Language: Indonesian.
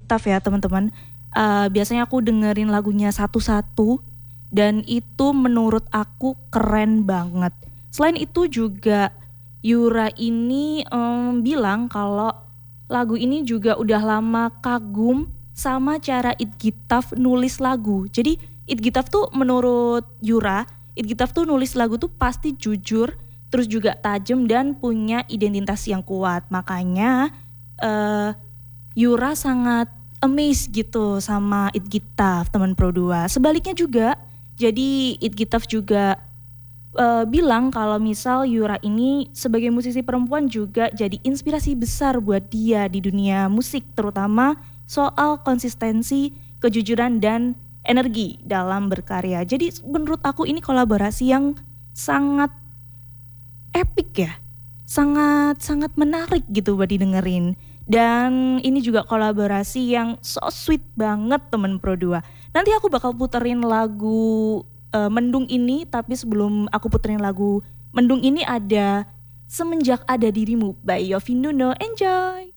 Gitaf ya teman-teman. Biasanya aku dengerin lagunya satu-satu dan itu menurut aku keren banget. Selain itu juga Yura ini bilang kalau lagu ini juga udah lama kagum sama cara Itgitaf nulis lagu. Jadi Itgitaf tuh menurut Yura, Itgitaf tuh nulis lagu tuh pasti jujur, terus juga tajam dan punya identitas yang kuat. Makanya Yura sangat amazed gitu sama Itgitaf teman Pro 2. Sebaliknya juga, jadi Itgitaf juga bilang kalau misal Yura ini sebagai musisi perempuan juga jadi inspirasi besar buat dia di dunia musik, terutama soal konsistensi, kejujuran dan energi dalam berkarya. Jadi menurut aku ini kolaborasi yang sangat epic ya, sangat menarik gitu buat didengerin. Dan ini juga kolaborasi yang so sweet banget temen Pro 2. Nanti aku bakal puterin lagu Mendung ini, tapi sebelum aku puterin lagu Mendung ini ada Semenjak Ada Dirimu by Yovie Nuno. Enjoy!